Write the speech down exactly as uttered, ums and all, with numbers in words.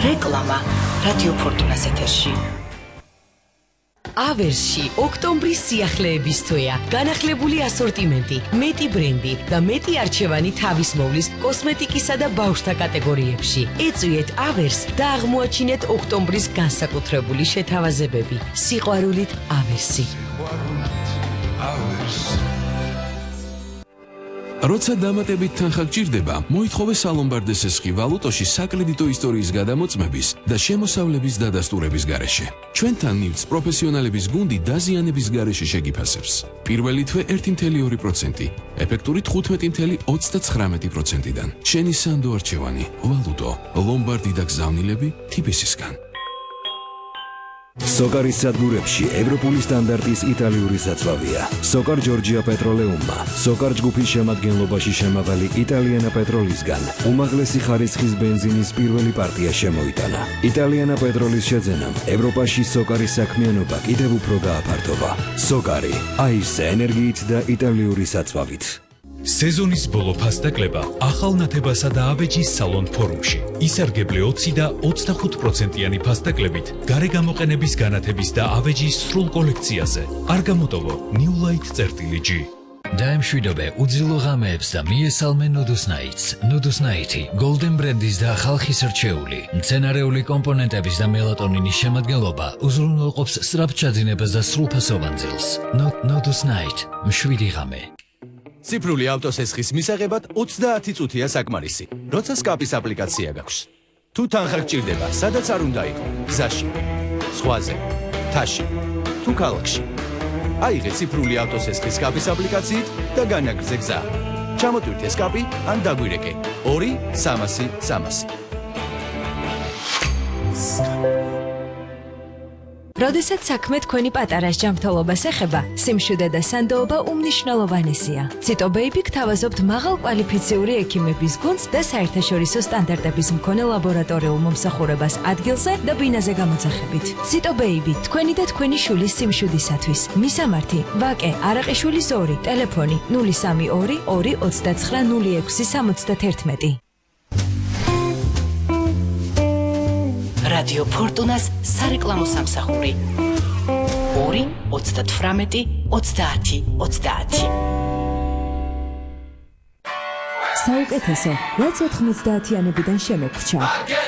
რეკლამა რადიო ფორტუნას ეთერში. ავერსში ოქტომბრის სიახლეების თვეა. განახლებული ასორტიმენტი, მეტი ბრენდი და მეტი არჩევანი თავისმოვლის კოსმეტიკისა და ბავშვთა კატეგორიებში. ეწვიეთ ავერს და აღმოაჩინეთ ოქტომბრის განსაკუთრებული შეთავაზებები. სიყვარულით ავერსი. როცა დამატებით თანხა გჭირდება, მოითხოვე სალომბარდეს ესხი ვალუტოში საკრედიტო ისტორიის გადამოწმების და შემოსავლების დადასტურების გარეშე. ჩვენთან ნივთს პროფესიონალების გუნდი დაზიანების გარეშე შეგიფასებს. პირველი თვე ერთი კoma ორი პროცენტი, ეფექტური თხუთმეტი კoma ოცდაცხრამეტი პროცენტიდან. შენი სანდო არჩევანი, ვალუტო, ლომბარდი და გზავნილები თიბისისგან. სოკარის სადგურებში ევროპული სტანდარტის იტალიური საწვავია. სოკარ ჯორჯია პეტროლეუმმა, სოკარ ჯგუფის შემადგენლობაში შემავალი იტალიანა პეტროლისგან უმაღლესი ხარისხის ბენზინის პირველი პარტია შემოიტანა. იტალიანა პეტროლის შეძენამ ევროპაში სოკარის საქმიანობა კიდევ უფრო გააფართოვა. სოკარი, აისე ენერგიით და იტალიური საწვავით. სეზონის ბოლო ფასდაკლება ახალ ნათებასა და ავეჯის სალონ ფორუმში. ისარგებლე ოცი და ოცდახუთ პროცენტიანი ფასდაკლებით გარე გამოყენების განათების და ავეჯის სრულ კოლექციაზე. არ გამოტოვო New Light წერტილი G. დაემშვიდობე უძილო ღამეებს და მიესალმე Nudus Nights. Nudus Night-ი Golden Brand-ის და ხალხის რჩეული, მცენარეული კომპონენტების და მელატონინის შემადგენლობა უზრუნველყოფს სწრაფ ჩაძინებას და სრულფასოვან ძილს. Nudus Night, მშვიდი ღამე. ციფრული ავტოსესხის მისაღებად ოცდაათი წუთია საკმარისი, როცა სკაპის აპლიკაცია გაქვს. თუ თანხა გჭირდება, სადაც არ უნდა იყო, გზაში, ზღვაზე, მთაში, თუ ქალაქში. აიღე ციფრული ავტოსესხის სკაპის აპლიკაციით და განაგრძე გზა. ჩამოტვირთე სკაპი ან დაგვირეკე ორი სამასი სამასი. როდესაც საქმე თქვენი პატარას ჯანმრთელობას ეხება, სიმშვიდე და სანდოობა უმნიშვნელოვანესია. ციტო ბეიბი გთავაზობთ მაღალ კვალიფიციური ექიმების გუნდს და საერთაშორისო სტანდარტების მქონე ლაბორატორიულ მომსახურებას ადგილზე და ბინაზე გამოძახებით. ციტო ბეიბი, თქვენი და თქვენი შვილის სიმშვიდისათვის. მისამართი: ვაკე არაყიშვილის ორი, ტელეფონი ნული სამი ორი ორი ოცდაცხრა ნული ექვსი სამოცდათერთმეტი. რადიო ფორტუნას სარეკლამო სამსახური ორი ოცდათვრამეტი ოცდაათი ოცდაათი. საუკეთესო, რაც ოთხმოცდაათიანებიდან შემოგრჩა.